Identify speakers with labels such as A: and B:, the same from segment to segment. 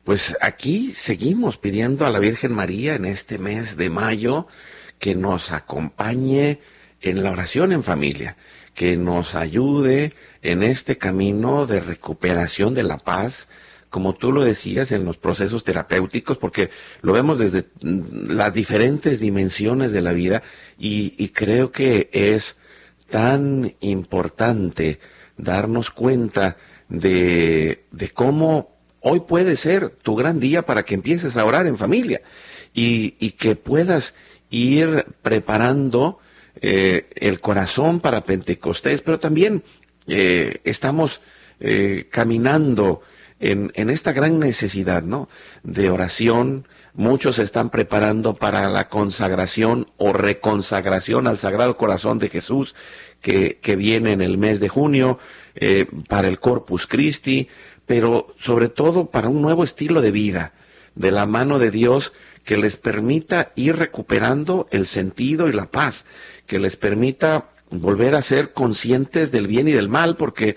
A: Pues aquí seguimos pidiendo a la Virgen María en este mes de mayo que nos acompañe en la oración en familia, que nos ayude en este camino de recuperación de la paz, como tú lo decías, en los procesos terapéuticos, porque lo vemos desde las diferentes dimensiones de la vida y creo que es tan importante darnos cuenta de cómo hoy puede ser tu gran día para que empieces a orar en familia y que puedas ir preparando el corazón para Pentecostés, pero también estamos caminando en esta gran necesidad, ¿no?, de oración. Muchos se están preparando para la consagración o reconsagración al Sagrado Corazón de Jesús que viene en el mes de junio, para el Corpus Christi, pero sobre todo para un nuevo estilo de vida, de la mano de Dios, que les permita ir recuperando el sentido y la paz, que les permita volver a ser conscientes del bien y del mal, porque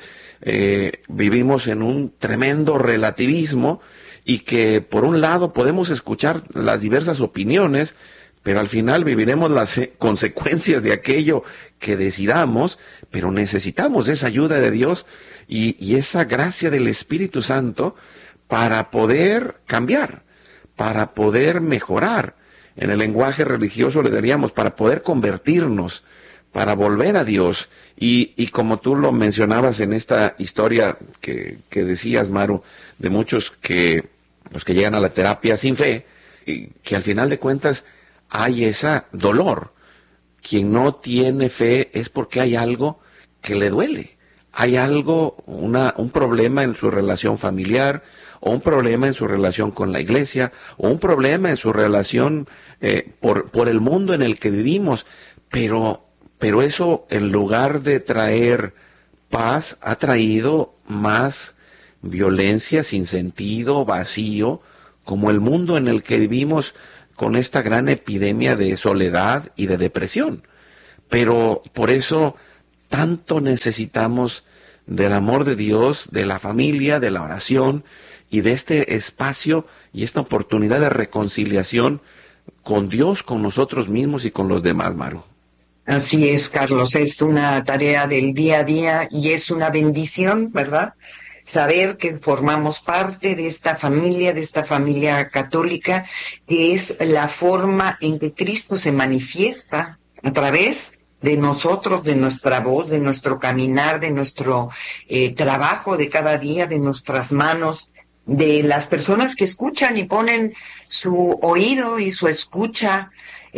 A: vivimos en un tremendo relativismo y que por un lado podemos escuchar las diversas opiniones, pero al final viviremos las consecuencias de aquello que decidamos, pero necesitamos esa ayuda de Dios y esa gracia del Espíritu Santo para poder cambiar, para poder mejorar. En el lenguaje religioso le diríamos para poder convertirnos, para volver a Dios. Y como tú lo mencionabas en esta historia que decías, Maru, de muchos los que llegan a la terapia sin fe, y que al final de cuentas hay ese dolor. Quien no tiene fe es porque hay algo que le duele. Hay algo, un problema en su relación familiar, o un problema en su relación con la iglesia, o un problema en su relación por el mundo en el que vivimos. Pero eso, en lugar de traer paz, ha traído más violencia sin sentido, vacío, como el mundo en el que vivimos con esta gran epidemia de soledad y de depresión. Pero por eso tanto necesitamos del amor de Dios, de la familia, de la oración y de este espacio y esta oportunidad de reconciliación con Dios, con nosotros mismos y con los demás, Maru.
B: Así es, Carlos, es una tarea del día a día y es una bendición, ¿verdad? Saber que formamos parte de esta familia católica, que es la forma en que Cristo se manifiesta a través de nosotros, de nuestra voz, de nuestro caminar, de nuestro trabajo de cada día, de nuestras manos, de las personas que escuchan y ponen su oído y su escucha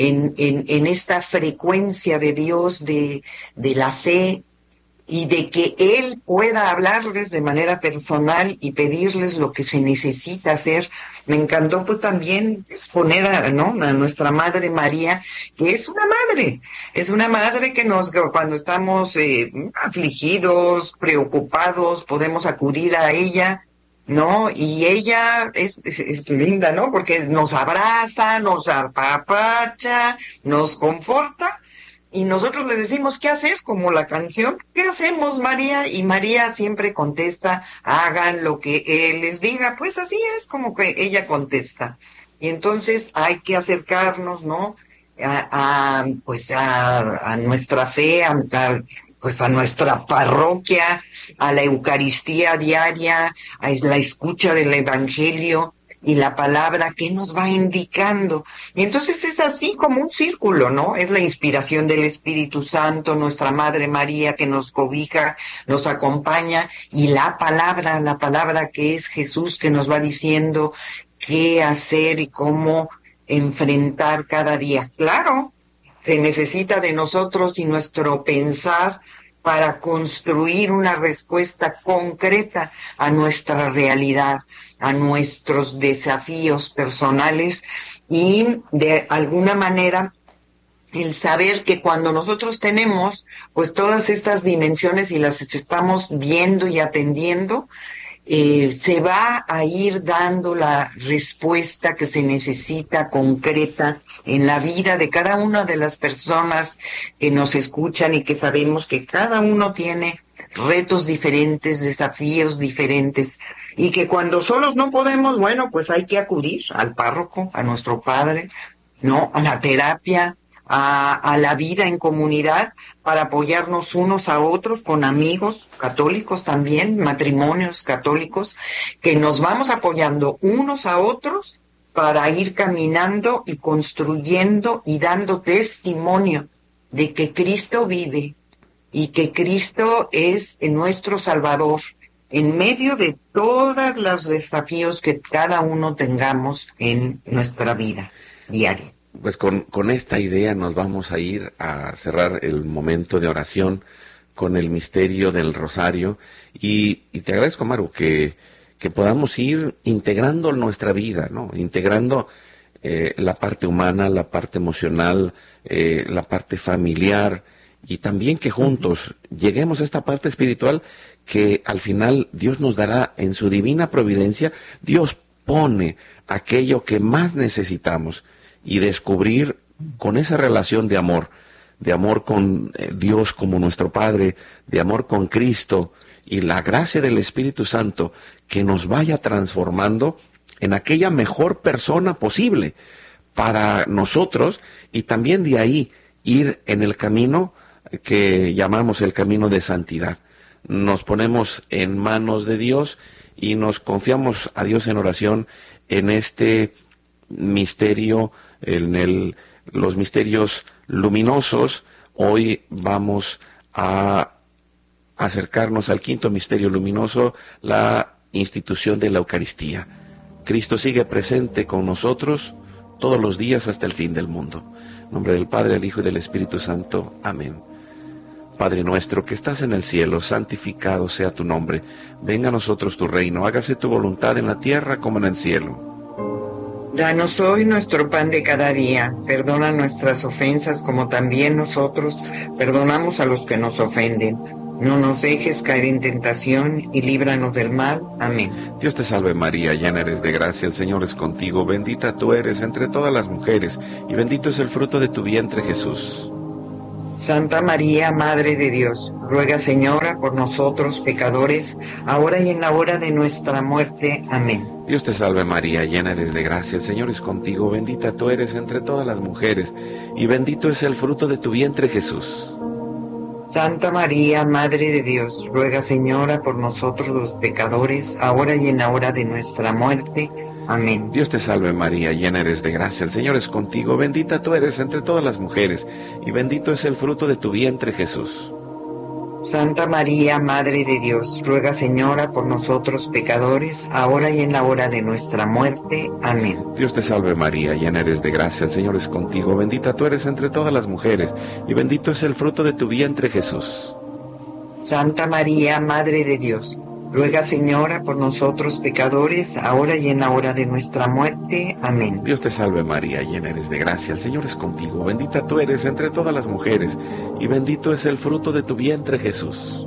B: en esta frecuencia de Dios, de la fe, y de que Él pueda hablarles de manera personal y pedirles lo que se necesita hacer. Me encantó pues también exponer a nuestra Madre María, que es una madre que cuando estamos afligidos, preocupados, podemos acudir a ella, ¿no? Y ella es linda, ¿no? Porque nos abraza, nos apapacha, nos conforta. Y nosotros le decimos qué hacer, como la canción, ¿qué hacemos, María? Y María siempre contesta, hagan lo que Él les diga. Pues así es como que ella contesta. Y entonces hay que acercarnos, ¿no? Pues a nuestra fe, pues a nuestra parroquia, a la Eucaristía diaria, a la escucha del Evangelio y la palabra que nos va indicando. Y entonces es así como un círculo, ¿no? Es la inspiración del Espíritu Santo, nuestra Madre María que nos cobija, nos acompaña, y la palabra que es Jesús, que nos va diciendo qué hacer y cómo enfrentar cada día. Claro, se necesita de nosotros y nuestro pensar para construir una respuesta concreta a nuestra realidad, a nuestros desafíos personales, y de alguna manera el saber que cuando nosotros tenemos pues todas estas dimensiones y las estamos viendo y atendiendo, se va a ir dando la respuesta que se necesita concreta en la vida de cada una de las personas que nos escuchan, y que sabemos que cada uno tiene retos diferentes, desafíos diferentes, y que cuando solos no podemos, bueno, pues hay que acudir al párroco, a nuestro padre, ¿no? A la terapia, a la vida en comunidad, para apoyarnos unos a otros con amigos católicos también, matrimonios católicos, que nos vamos apoyando unos a otros para ir caminando y construyendo y dando testimonio de que Cristo vive y que Cristo es nuestro Salvador en medio de todos los desafíos que cada uno tengamos en nuestra vida diaria.
A: Pues con esta idea nos vamos a ir a cerrar el momento de oración con el misterio del rosario y te agradezco, Maru, que podamos ir integrando nuestra vida, ¿no? Integrando la parte humana, la parte emocional, la parte familiar y también que juntos lleguemos a esta parte espiritual que al final Dios nos dará en su divina providencia. Dios pone aquello que más necesitamos y descubrir con esa relación de amor con Dios como nuestro Padre, de amor con Cristo y la gracia del Espíritu Santo que nos vaya transformando en aquella mejor persona posible para nosotros y también de ahí ir en el camino que llamamos el camino de santidad. Nos ponemos en manos de Dios y nos confiamos a Dios en oración en este misterio, los misterios luminosos. Hoy vamos a acercarnos al quinto misterio luminoso, la institución de la Eucaristía. Cristo sigue presente con nosotros todos los días hasta el fin del mundo. En nombre del Padre, del Hijo y del Espíritu Santo. Amén. Padre nuestro que estás en el cielo, santificado sea tu nombre. Venga a nosotros tu reino, hágase tu voluntad en la tierra como en el cielo.
B: Danos hoy nuestro pan de cada día, perdona nuestras ofensas como también nosotros perdonamos a los que nos ofenden. No nos dejes caer en tentación y líbranos del mal. Amén.
A: Dios te salve María, llena eres de gracia, el Señor es contigo, bendita tú eres entre todas las mujeres, y bendito es el fruto de tu vientre Jesús.
B: Santa María, Madre de Dios, ruega, Señora, por nosotros pecadores, ahora y en la hora de nuestra muerte. Amén.
A: Dios te salve María, llena eres de gracia, el Señor es contigo, bendita tú eres entre todas las mujeres, y bendito es el fruto de tu vientre Jesús.
B: Santa María, Madre de Dios, ruega, Señora, por nosotros los pecadores, ahora y en la hora de nuestra muerte. Amén.
A: Dios te salve María, llena eres de gracia, el Señor es contigo, bendita tú eres entre todas las mujeres, y bendito es el fruto de tu vientre Jesús.
B: Santa María, Madre de Dios, ruega, Señora, por nosotros pecadores, ahora y en la hora de nuestra muerte. Amén.
A: Dios te salve María, llena eres de gracia, el Señor es contigo, bendita tú eres entre todas las mujeres, y bendito es el fruto de tu vientre Jesús.
B: Santa María, Madre de Dios, ruega, Señora, por nosotros pecadores, ahora y en la hora de nuestra muerte. Amén.
A: Dios te salve María, llena eres de gracia, el Señor es contigo, bendita tú eres entre todas las mujeres, y bendito es el fruto de tu vientre Jesús.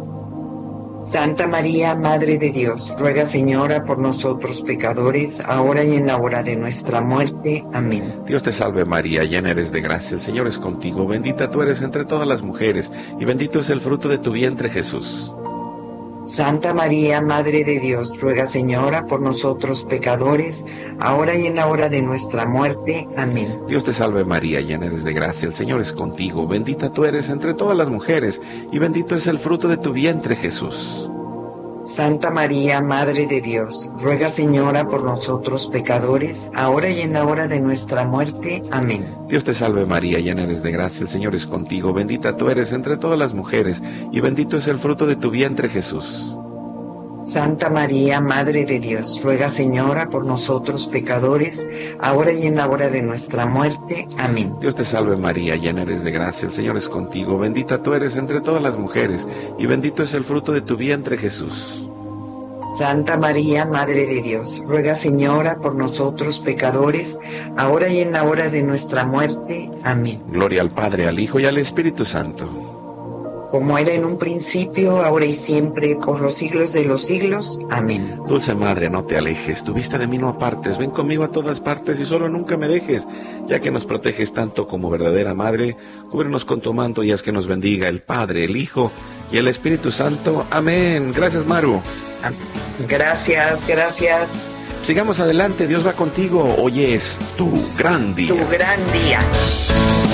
B: Santa María, Madre de Dios, ruega, Señora, por nosotros pecadores, ahora y en la hora de nuestra muerte. Amén.
A: Dios te salve María, llena eres de gracia, el Señor es contigo, bendita tú eres entre todas las mujeres, y bendito es el fruto de tu vientre Jesús.
B: Santa María, Madre de Dios, ruega, Señora, por nosotros pecadores, ahora y en la hora de nuestra muerte. Amén.
A: Dios te salve María, llena eres de gracia, el Señor es contigo, bendita tú eres entre todas las mujeres, y bendito es el fruto de tu vientre Jesús.
B: Santa María, Madre de Dios, ruega, Señora, por nosotros pecadores, ahora y en la hora de nuestra muerte. Amén.
A: Dios te salve María, llena eres de gracia, el Señor es contigo, bendita tú eres entre todas las mujeres, y bendito es el fruto de tu vientre Jesús.
B: Santa María, Madre de Dios, ruega, Señora, por nosotros pecadores, ahora y en la hora de nuestra muerte. Amén.
A: Dios te salve María, llena eres de gracia, el Señor es contigo, bendita tú eres entre todas las mujeres, y bendito es el fruto de tu vientre Jesús.
B: Santa María, Madre de Dios, ruega, Señora, por nosotros pecadores, ahora y en la hora de nuestra muerte. Amén.
A: Gloria al Padre, al Hijo y al Espíritu Santo.
B: como era en un principio, ahora y siempre, por los siglos de los siglos. Amén.
A: Dulce Madre, no te alejes, tu vista de mí no apartes, ven conmigo a todas partes y solo nunca me dejes, ya que nos proteges tanto como verdadera Madre, cúbrenos con tu manto y haz que nos bendiga el Padre, el Hijo y el Espíritu Santo. Amén. Gracias, Maru.
B: Gracias, gracias.
A: Sigamos adelante, Dios va contigo, hoy es tu gran día.
B: Tu gran día.